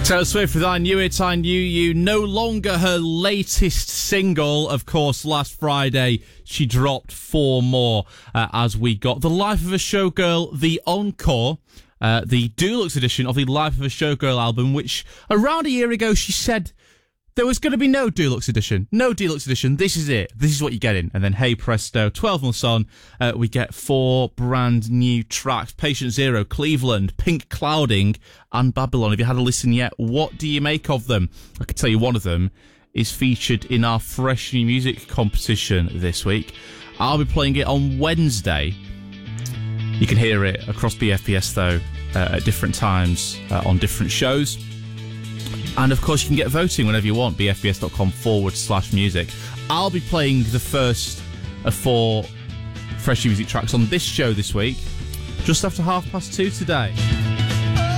Taylor Swift with I Knew It, I Knew You. No longer her latest single. Of course, last Friday she dropped 4 more as we got The Life of a Showgirl, the encore, the deluxe edition of the Life of a Showgirl album, which around a year ago she said there was going to be no deluxe edition. No deluxe edition. This is it. This is what you're getting. And then, hey presto, 12 months on, we get 4 brand new tracks. Patient Zero, Cleveland, Pink Clouding, and Babylon. Have you had a listen yet? What do you make of them? I can tell you one of them is featured in our Fresh New Music competition this week. I'll be playing it on Wednesday. You can hear it across BFBS, though, at different times on different shows. And, of course, you can get voting whenever you want, bfbs.com/music. I'll be playing the first of 4 Fresh Music tracks on this show this week, just after 2:30 today.